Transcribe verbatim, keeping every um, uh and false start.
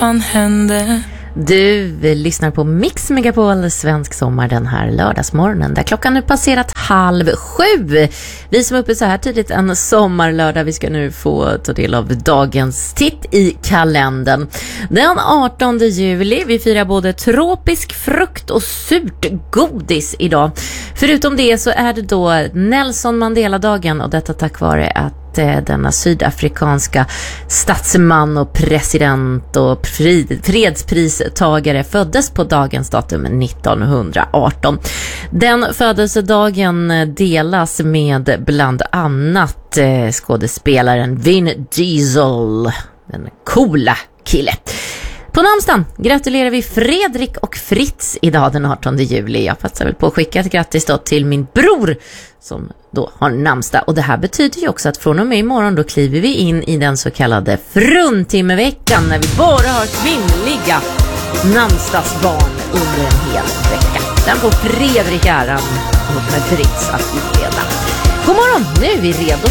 trappan hände. Du lyssnar på Mix Megapol svensk sommar den här lördagsmorgonen där klockan nu passerat halv sju. Vi som är uppe så här tidigt en sommarlördag, vi ska nu få ta del av dagens titt i kalendern. Den artonde juli, vi firar både tropisk frukt och surt godis idag. Förutom det så är det då Nelson Mandela-dagen och detta tack vare att denna sydafrikanska statsman och president och fredspristagare föddes på dagens datum nittonhundraarton. Den födelsedagen delas med bland annat skådespelaren Vin Diesel, den coola kille. På namnsdagen gratulerar vi Fredrik och Fritz idag den artonde juli. Jag passar väl på att skicka ett grattis då till min bror som då har namnsdag. Och det här betyder ju också att från och med imorgon då kliver vi in i den så kallade fruntimmeveckan när vi bara har kvinnliga namnsdagsbarn under en hel vecka. Den får Fredrik äran och med Fritz att inleda. God morgon, nu är vi redo